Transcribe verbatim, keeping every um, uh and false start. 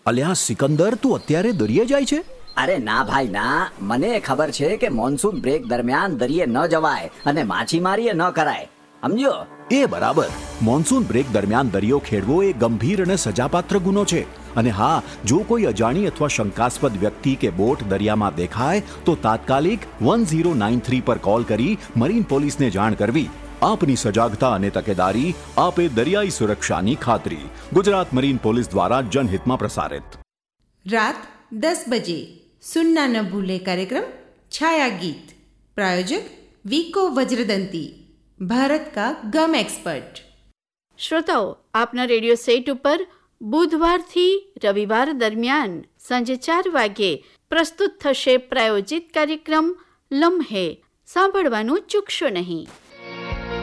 અલ્યા સિકંદર, તું અત્યારે દરિયે જાય છે? અરે ના ભાઈ ના, મને ખબર છે કે મોન્સૂન બ્રેક દરમિયાન દરિયે ન જવાય અને માછીમારી ન કરાય, સમજ્યો? એ બરાબર. મોન્સૂન બ્રેક દરમિયાન દરિયો ખેડવો એ ગંભીર અને સજાપાત્ર ગુનો છે. અને હા, જો કોઈ અજાણી અથવા શંકાસ્પદ વ્યક્તિ કે બોટ દરિયામાં દેખાય તો તાત્કાલિક વન ઝીરો નાઇન થ્રી પર કોલ કરી મરીન પોલીસને જાણ કરવી. આપની સજાગતા અને તકેદારી આપે દરિયાઈ સુરક્ષાની ખાતરી. ગુજરાત મરીન પોલીસ દ્વારા જનહિતમાં પ્રસારિત. રાત દસ બજે સુનના ન ભૂલે કાર્યક્રમ છાયા ગીત. प्रायोजक वीको वज्रदंती, भारत का गम एक्सपर्ट. શ્રોતાઓ, આપના રેડિયો સેટ ઉપર બુધવારથી રવિવાર દરમિયાન સાંજે ચાર વાગ્યે પ્રસ્તુત થશે પ્રાયોજિત કાર્યક્રમ લમ્હે. સાંભળવાનું ચૂકશો નહીં.